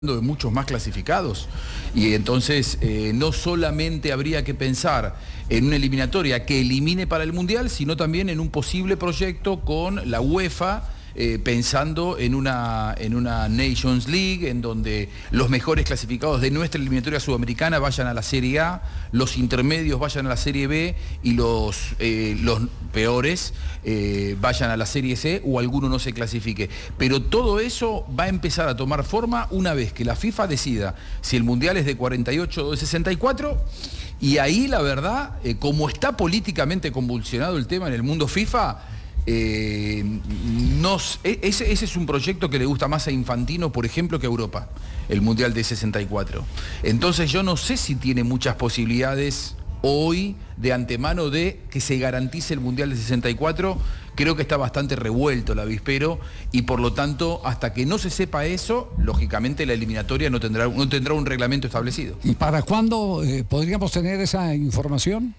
de muchos más clasificados y entonces no solamente habría que pensar en una eliminatoria que elimine para el Mundial, sino también en un posible proyecto con la UEFA, pensando en una Nations League en donde los mejores clasificados de nuestra eliminatoria sudamericana vayan a la Serie A, los intermedios vayan a la Serie B y los peores vayan a la Serie C o alguno no se clasifique. Pero todo eso va a empezar a tomar forma una vez que la FIFA decida si el Mundial es de 48 o de 64, y ahí la verdad, como está políticamente convulsionado el tema en el mundo FIFA, ese es un proyecto que le gusta más a Infantino, por ejemplo, que a Europa, el Mundial de 64. Entonces yo no sé si tiene muchas posibilidades hoy de antemano de que se garantice el Mundial de 64. Creo que está bastante revuelto el avispero y por lo tanto, hasta que no se sepa eso, lógicamente la eliminatoria no tendrá un reglamento establecido. ¿Y para cuándo podríamos tener esa información?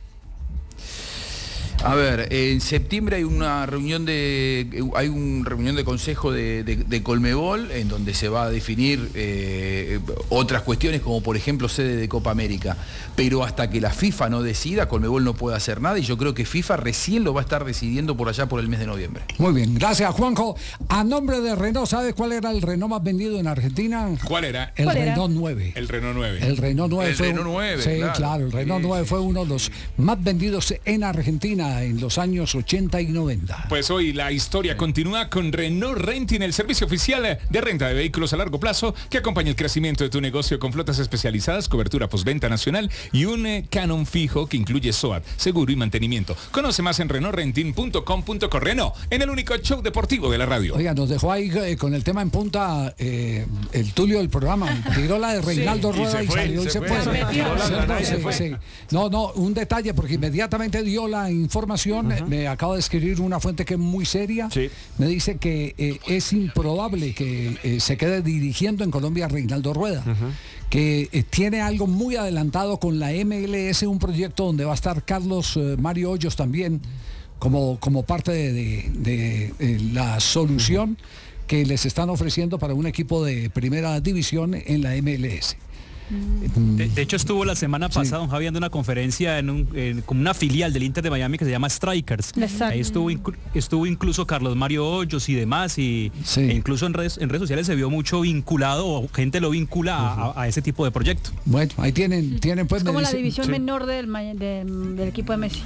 A ver, en septiembre hay una reunión de consejo de Conmebol en donde se va a definir otras cuestiones como por ejemplo sede de Copa América, pero hasta que la FIFA no decida, Conmebol no puede hacer nada y yo creo que FIFA recién lo va a estar decidiendo por allá por el mes de noviembre. Muy bien, gracias Juanjo. A nombre de Renault, ¿sabes cuál era el Renault más vendido en Argentina? ¿Cuál era? El Renault 9. El Renault 9. El Renault 9 el fue Renault 9, sí, claro. Claro, el Renault 9 fue uno de los más vendidos en Argentina en los años 80 y 90. Pues hoy la historia continúa con Renault Renting, el servicio oficial de renta de vehículos a largo plazo que acompaña el crecimiento de tu negocio con flotas especializadas, cobertura postventa nacional y un canon fijo que incluye SOAT, seguro y mantenimiento. Conoce más en renaultrenting.com.co. Renault, en el único show deportivo de la radio. Oiga, nos dejó ahí con el tema en punta el Tulio del programa. Tiró la de Reinaldo Rueda y salió y se fue. No, un detalle, porque inmediatamente dio la información. Me acaba de escribir una fuente que es muy seria. Sí. Me dice que es improbable que se quede dirigiendo en Colombia Reinaldo Rueda. Que tiene algo muy adelantado con la MLS, un proyecto donde va a estar Carlos Mario Hoyos también como parte de la solución que les están ofreciendo para un equipo de primera división en la MLS. De hecho estuvo la semana pasada don Javi dando una conferencia como una filial del Inter de Miami que se llama Strikers. Exacto. Ahí estuvo incluso Carlos Mario Hoyos y demás e incluso en redes sociales se vio mucho vinculado, o gente lo vincula a ese tipo de proyecto. Bueno, ahí tienen pues... Es como la división menor del equipo de Messi.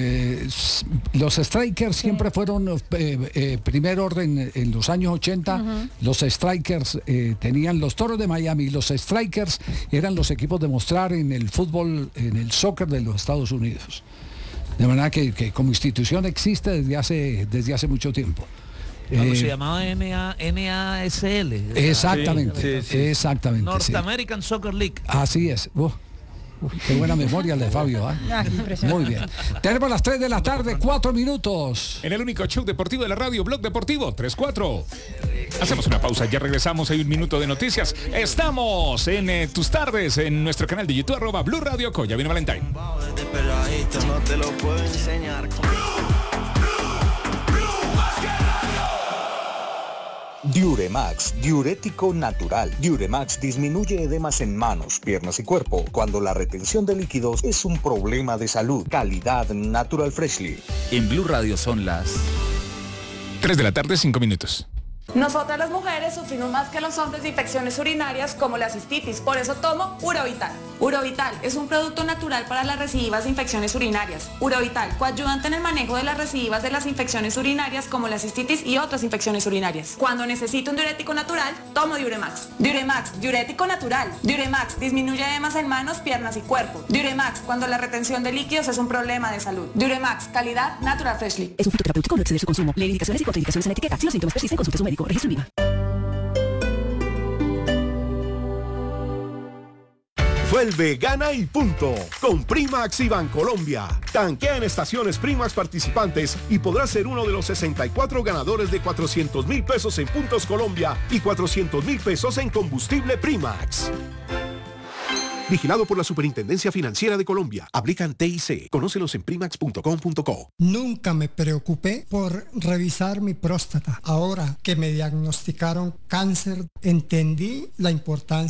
Los Strikers siempre fueron primer orden en los años 80. Los Strikers tenían los Toros de Miami, los Strikers eran los equipos de mostrar en el fútbol, en el soccer de los Estados Unidos. De manera que como institución existe desde hace mucho tiempo. Se llamaba NASL. Exactamente, exactamente. North American Soccer League. Así es. Qué buena memoria la de Fabio, ¿eh? Muy bien. Tenemos las 3 de la tarde, 4 minutos. En el único show deportivo de la radio, Blog Deportivo 3-4. Hacemos una pausa, ya regresamos, hay un minuto de noticias. Estamos en tus tardes, en nuestro canal de YouTube, @Blue Radio Co. Ya viene Valentine. No te lo puedo enseñar. Diuremax, diurético natural. Diuremax disminuye edemas en manos, piernas y cuerpo cuando la retención de líquidos es un problema de salud. Calidad Natural Freshly. En Blue Radio son las 3 de la tarde, 5 minutos. Nosotras las mujeres sufrimos más que los hombres de infecciones urinarias como la cistitis, por eso tomo Urovital. Urovital es un producto natural para las recidivas de infecciones urinarias. Urovital, coayudante en el manejo de las recidivas de las infecciones urinarias como la cistitis y otras infecciones urinarias. Cuando necesito un diurético natural, tomo Diuremax. Diuremax, diurético natural. Diuremax, disminuye edemas en manos, piernas y cuerpo. Diuremax, cuando la retención de líquidos es un problema de salud. Diuremax, calidad Natural Freshly. Es un fitoterapéutico, no excede su consumo. Lee indicaciones y contraindicaciones en la etiqueta. Si los síntomas persisten, consulte a su médico. Registro INVIMA. Vuelve, gana y punto con Primax y Bancolombia. Tanquea en estaciones Primax participantes y podrás ser uno de los 64 ganadores de 400,000 pesos en Puntos Colombia y 400,000 pesos en combustible Primax. Vigilado por la Superintendencia Financiera de Colombia. Aplican TIC. Conócelos en primax.com.co. Nunca me preocupé por revisar mi próstata. Ahora que me diagnosticaron cáncer, entendí la importancia